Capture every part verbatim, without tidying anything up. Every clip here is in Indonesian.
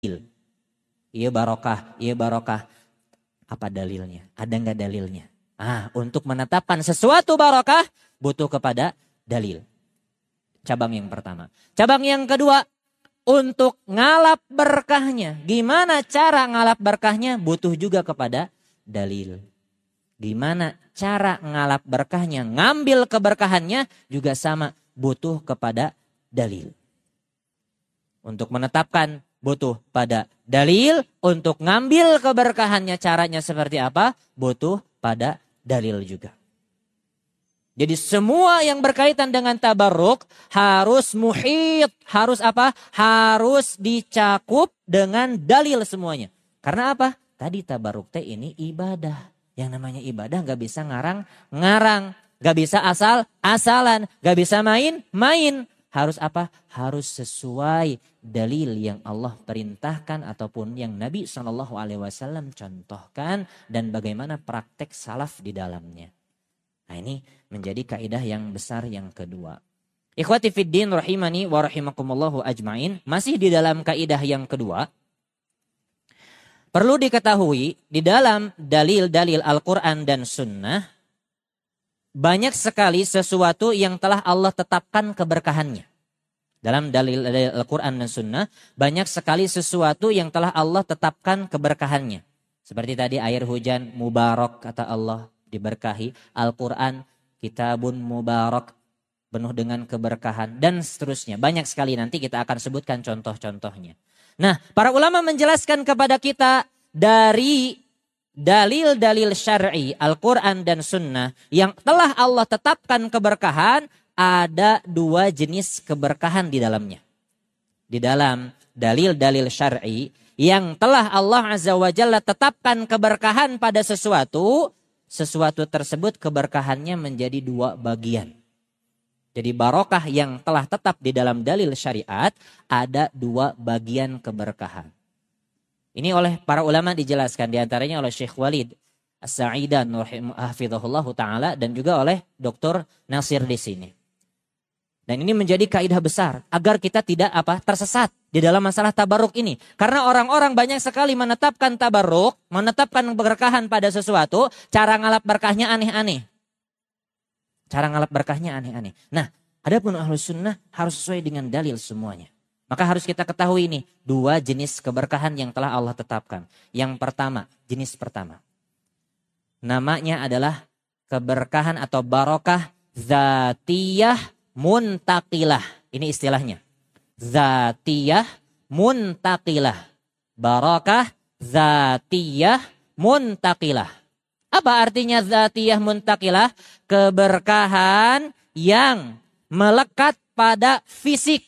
Iya barokah, iya barokah. Apa dalilnya? Ada nggak dalilnya? Ah, untuk menetapkan sesuatu barokah butuh kepada dalil. Cabang yang pertama. Cabang yang kedua, untuk ngalap berkahnya. Gimana cara ngalap berkahnya? Butuh juga kepada dalil. Gimana cara ngalap berkahnya? Ngambil keberkahannya juga sama. Butuh kepada dalil. Untuk menetapkan butuh pada dalil. Untuk ngambil keberkahannya caranya seperti apa? Butuh pada dalil juga. Jadi semua yang berkaitan dengan tabarruk harus muhit, harus apa? Harus dicakup dengan dalil semuanya. Karena apa? Tadi tabarruk teh ini ibadah. Yang namanya ibadah gak bisa ngarang-ngarang, gak bisa asal-asalan, gak bisa main-main. Harus apa? Harus sesuai dalil yang Allah perintahkan ataupun yang Nabi shallallahu alaihi wasallam contohkan dan bagaimana praktek salaf di dalamnya. Nah ini menjadi kaidah yang besar yang kedua. Ikhwati fiddin rahimani wa rahimakumullahu ajmain. Masih di dalam kaidah yang kedua. Perlu diketahui di dalam dalil-dalil Al-Quran dan Sunnah. Banyak sekali sesuatu yang telah Allah tetapkan keberkahannya. Dalam dalil-dalil Al-Quran dan Sunnah. Banyak sekali sesuatu yang telah Allah tetapkan keberkahannya. Seperti tadi air hujan mubarak kata Allah. Diberkahi, Al-Quran, kitabun mubarak, penuh dengan keberkahan, dan seterusnya. Banyak sekali nanti kita akan sebutkan contoh-contohnya. Nah, para ulama menjelaskan kepada kita dari dalil-dalil syar'i, Al-Quran dan Sunnah, yang telah Allah tetapkan keberkahan, ada dua jenis keberkahan di dalamnya. Di dalam dalil-dalil syar'i, yang telah Allah Azza wa Jalla tetapkan keberkahan pada sesuatu, sesuatu tersebut keberkahannya menjadi dua bagian. Jadi barokah yang telah tetap di dalam dalil syariat ada dua bagian keberkahan. Ini oleh para ulama dijelaskan diantaranya oleh Syekh Walid As-Sa'idan hafizahullah ta'ala dan juga oleh Doktor Nasir di sini. Dan ini menjadi kaidah besar agar kita tidak apa tersesat di dalam masalah tabarruk ini. Karena orang-orang banyak sekali menetapkan tabarruk, menetapkan keberkahan pada sesuatu, cara ngalap berkahnya aneh-aneh. Cara ngalap berkahnya aneh-aneh. Nah, adapun Ahlus Sunnah harus sesuai dengan dalil semuanya. Maka harus kita ketahui ini, dua jenis keberkahan yang telah Allah tetapkan. Yang pertama, jenis pertama. Namanya adalah keberkahan atau barokah zatiyah muntaqilah. Ini istilahnya. Zatiyah muntaqilah. Barakah zatiyah muntaqilah. Apa artinya zatiyah muntaqilah? Keberkahan yang melekat pada fisik.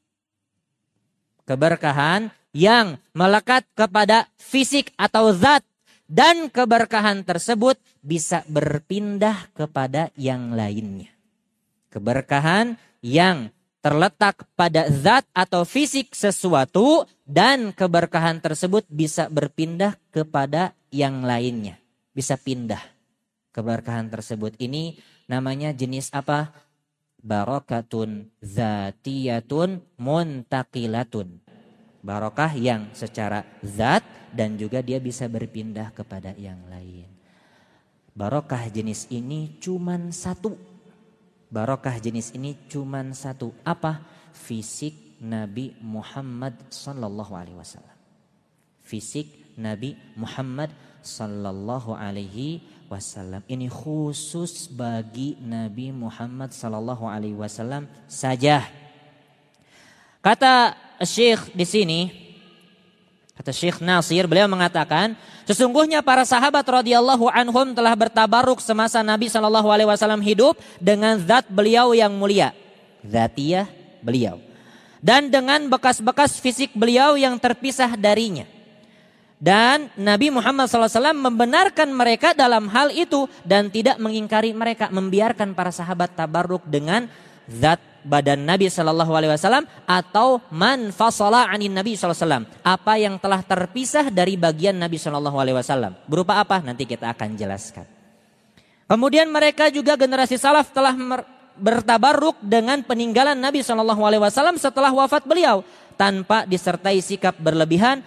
Keberkahan yang melekat kepada fisik atau zat. Dan keberkahan tersebut bisa berpindah kepada yang lainnya. Keberkahan yang terletak pada zat atau fisik sesuatu dan keberkahan tersebut bisa berpindah kepada yang lainnya. Bisa pindah. Keberkahan tersebut ini namanya jenis apa? Barokatun zatiyatun muntaqilatun. Barokah yang secara zat dan juga dia bisa berpindah kepada yang lain. Barokah jenis ini cuman satu. Barokah jenis ini cuman satu. Apa? Fisik Nabi Muhammad sallallahu alaihi wasallam. Fisik Nabi Muhammad sallallahu alaihi wasallam. Ini khusus bagi Nabi Muhammad sallallahu alaihi wasallam saja. Kata Syekh di sini, kata Syekh Nasir, beliau mengatakan, sesungguhnya para sahabat radhiyallahu anhum telah bertabarruk semasa Nabi shallallahu alaihi wasallam hidup dengan zat beliau yang mulia, zatiyah beliau, dan dengan bekas-bekas fisik beliau yang terpisah darinya. Dan Nabi Muhammad shallallahu alaihi wasallam membenarkan mereka dalam hal itu dan tidak mengingkari mereka, membiarkan para sahabat tabarruk dengan zat badan Nabi shallallahu alaihi wasallam atau man fasala anin Nabi shallallahu alaihi wasallam, apa yang telah terpisah dari bagian Nabi shallallahu alaihi wasallam. Berupa apa? Nanti kita akan jelaskan. Kemudian mereka juga generasi salaf telah bertabarruk dengan peninggalan Nabi shallallahu alaihi wasallam setelah wafat beliau. tanpa disertai sikap berlebihan